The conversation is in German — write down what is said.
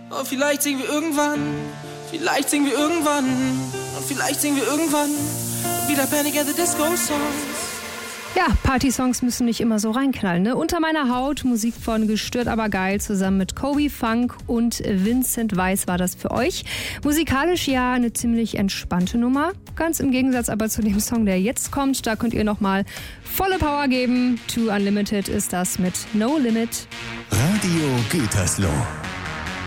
Oh, vielleicht singen wir irgendwann, vielleicht singen wir irgendwann, und vielleicht singen wir irgendwann wieder Panic at the Disco Songs. Ja, Party-Songs müssen nicht immer so reinknallen, ne? Unter meiner Haut, Musik von Gestört aber geil, zusammen mit Kobe Funk und Vincent Weiss war das für euch. Musikalisch ja eine ziemlich entspannte Nummer, ganz im Gegensatz aber zu dem Song, der jetzt kommt. Da könnt ihr nochmal volle Power geben. Too Unlimited ist das mit No Limit. Radio Gütersloh.